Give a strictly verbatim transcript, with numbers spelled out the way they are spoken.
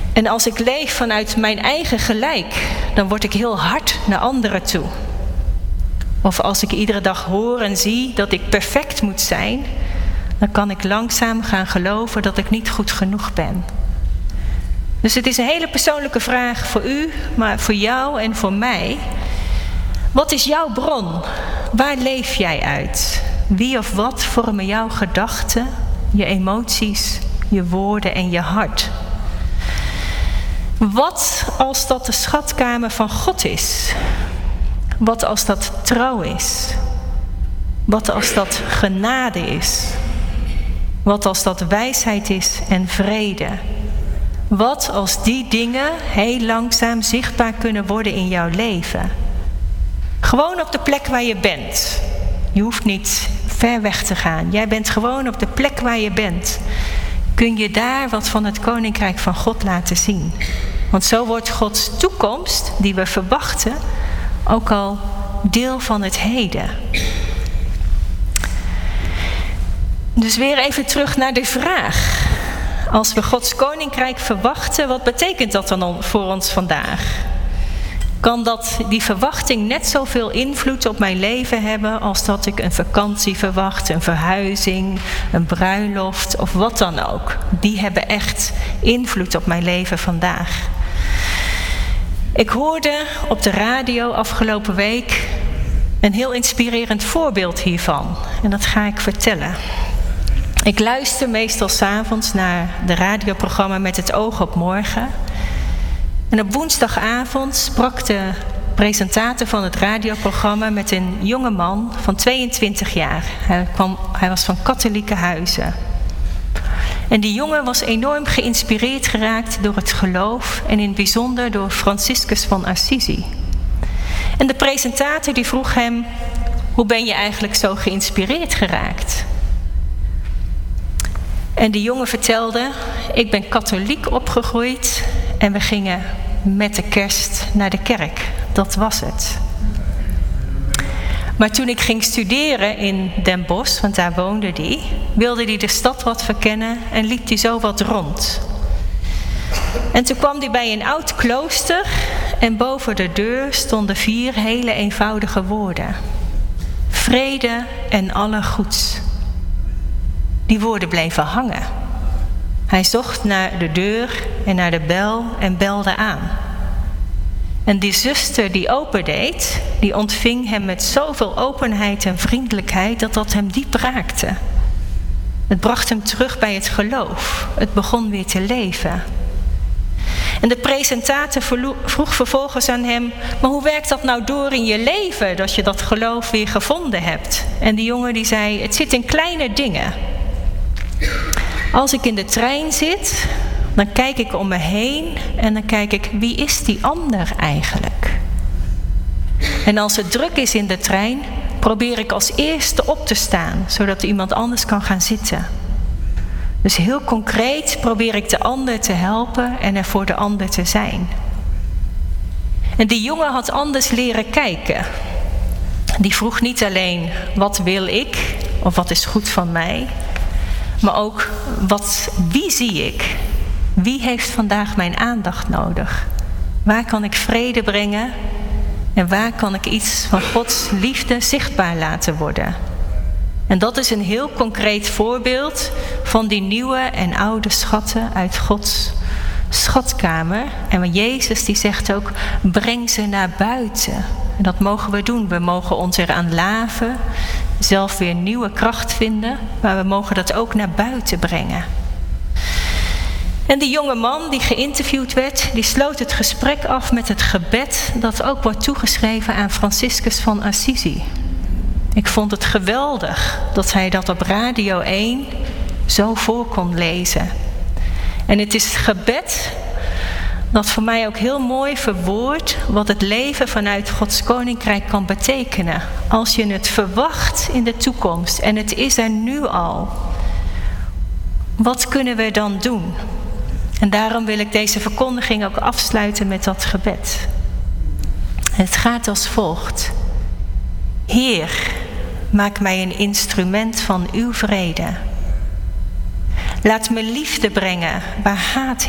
En als ik leef vanuit mijn eigen gelijk, dan word ik heel hard naar anderen toe. Of als ik iedere dag hoor en zie dat ik perfect moet zijn, dan kan ik langzaam gaan geloven dat ik niet goed genoeg ben. Dus het is een hele persoonlijke vraag voor u, maar voor jou en voor mij. Wat is jouw bron? Waar leef jij uit? Wie of wat vormen jouw gedachten, je emoties, je woorden en je hart? Wat als dat de schatkamer van God is? Wat als dat trouw is? Wat als dat genade is? Wat als dat wijsheid is en vrede? Wat als die dingen heel langzaam zichtbaar kunnen worden in jouw leven? Gewoon op de plek waar je bent. Je hoeft niet ver weg te gaan. Jij bent gewoon op de plek waar je bent. Kun je daar wat van het Koninkrijk van God laten zien? Want zo wordt Gods toekomst, die we verwachten, ook al deel van het heden. Dus weer even terug naar de vraag. Als we Gods Koninkrijk verwachten, wat betekent dat dan voor ons vandaag? Kan dat, die verwachting net zoveel invloed op mijn leven hebben als dat ik een vakantie verwacht, een verhuizing, een bruiloft of wat dan ook? Die hebben echt invloed op mijn leven vandaag. Ik hoorde op de radio afgelopen week een heel inspirerend voorbeeld hiervan. En dat ga ik vertellen. Ik luister meestal 's avonds naar de radioprogramma Met het oog op morgen. En op woensdagavond sprak de presentator van het radioprogramma met een jonge man van tweeëntwintig jaar. Hij, kwam, hij was van katholieke huizen. En die jongen was enorm geïnspireerd geraakt door het geloof en in het bijzonder door Franciscus van Assisi. En de presentator die vroeg hem: hoe ben je eigenlijk zo geïnspireerd geraakt? En die jongen vertelde: ik ben katholiek opgegroeid en we gingen met de kerst naar de kerk. Dat was het. Maar toen ik ging studeren in Den Bosch, want daar woonde hij, wilde hij de stad wat verkennen en liep hij zo wat rond. En toen kwam hij bij een oud klooster en boven de deur stonden vier hele eenvoudige woorden: vrede en alle goeds. Die woorden bleven hangen. Hij zocht naar de deur en naar de bel en belde aan. En die zuster die opendeed, die ontving hem met zoveel openheid en vriendelijkheid dat dat hem diep raakte. Het bracht hem terug bij het geloof. Het begon weer te leven. En de presentator vroeg vervolgens aan hem: maar hoe werkt dat nou door in je leven, dat je dat geloof weer gevonden hebt? En die jongen die zei: het zit in kleine dingen. Als ik in de trein zit, dan kijk ik om me heen en dan kijk ik: wie is die ander eigenlijk? En als het druk is in de trein, probeer ik als eerste op te staan, zodat iemand anders kan gaan zitten. Dus heel concreet probeer ik de ander te helpen en er voor de ander te zijn. En die jongen had anders leren kijken. Die vroeg niet alleen: wat wil ik? Of wat is goed van mij? Maar ook: wat, wie zie ik? Wie heeft vandaag mijn aandacht nodig? Waar kan ik vrede brengen? En waar kan ik iets van Gods liefde zichtbaar laten worden? En dat is een heel concreet voorbeeld van die nieuwe en oude schatten uit Gods schatkamer. En Jezus die zegt ook: breng ze naar buiten. En dat mogen we doen. We mogen ons eraan laven, zelf weer nieuwe kracht vinden, maar we mogen dat ook naar buiten brengen. En die jonge man die geïnterviewd werd, die sloot het gesprek af met het gebed dat ook wordt toegeschreven aan Franciscus van Assisi. Ik vond het geweldig dat hij dat op Radio één zo voor kon lezen. En het is het gebed dat voor mij ook heel mooi verwoordt wat het leven vanuit Gods Koninkrijk kan betekenen. Als je het verwacht in de toekomst en het is er nu al. Wat kunnen we dan doen? En daarom wil ik deze verkondiging ook afsluiten met dat gebed. Het gaat als volgt: Heer, maak mij een instrument van uw vrede. Laat me liefde brengen waar haat